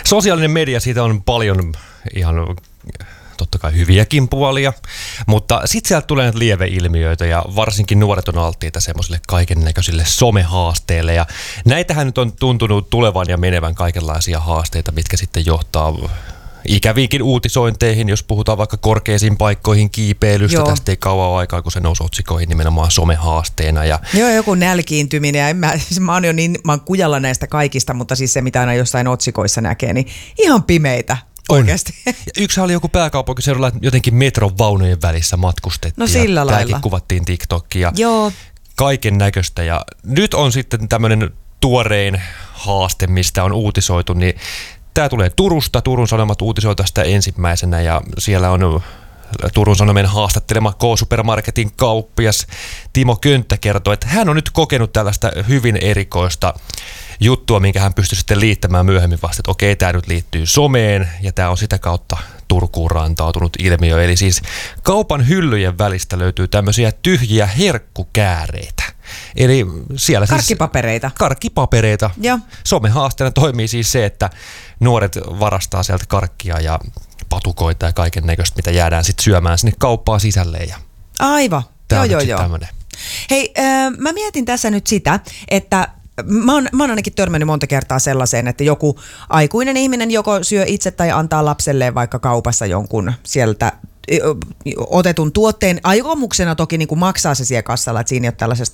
Sosiaalinen media, siitä on paljon ihan totta kai hyviäkin puolia, mutta sitten sieltä tulee näitä lieveilmiöitä ja varsinkin nuoret on alttiita semmoisille kaikennäköisille somehaasteille ja näitähän nyt on tuntunut tulevan ja menevän kaikenlaisia haasteita, mitkä sitten johtaa ikäviinkin uutisointeihin, jos puhutaan vaikka korkeisiin paikkoihin kiipeilystä. Joo. Tästä ei kauan aikaa, kun se nousi otsikoihin nimenomaan somehaasteena. Joo, joku nälkiintyminen. Mä oon kujalla näistä kaikista, mutta siis se, mitä aina jossain otsikoissa näkee, niin ihan pimeitä. Oikeasti. Ja yksi oli joku pääkaupunkiseudulla, että jotenkin metron vaunujen välissä matkustettiin. No sillä lailla. Tämäkin kuvattiin TikTokia. Joo. Kaiken näköistä. Ja nyt on sitten tämmöinen tuorein haaste, mistä on uutisoitu, niin tämä tulee Turusta. Turun Sanomat uutisoi tästä ensimmäisenä ja siellä on Turun Sanomien haastattelema K-Supermarketin kauppias Timo Könttä kertoo, että hän on nyt kokenut tällaista hyvin erikoista juttua, minkä hän pystyy sitten liittämään myöhemmin vasta, että okei, tämä nyt liittyy someen ja tämä on sitä kautta Turkuun rantautunut ilmiö. Eli siis kaupan hyllyjen välistä löytyy tämmöisiä tyhjiä herkkukääreitä. Eli siellä karkkipapereita. Karkkipapereita. Joo. Somehaasteena toimii siis se, että nuoret varastaa sieltä karkkia ja patukoita ja kaiken näköistä, mitä jäädään sitten syömään sinne kauppaan sisälle. Ja aivan. tämä on joo. tämmöinen. Hei, mä mietin tässä nyt sitä, että mä oon ainakin törmännyt monta kertaa sellaiseen, että joku aikuinen ihminen joko syö itse tai antaa lapselleen vaikka kaupassa jonkun sieltä otetun tuotteen aikomuksena toki niin kuin maksaa se siellä kassalla, että siinä ei ole tällaisesta